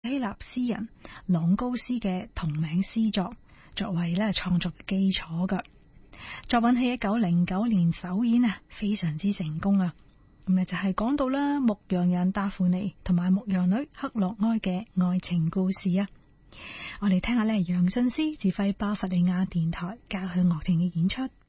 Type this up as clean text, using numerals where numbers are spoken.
希臘詩人朗高斯嘅同名詩作作為咧創作嘅基礎噶。作品喺1909年首演啊，非常之成功啊。咁啊就係講到啦牧羊人達芙妮同埋牧羊女克洛埃嘅愛情故事啊。我哋聽下咧楊遜斯指揮巴伐利亞電台交響樂團嘅演出。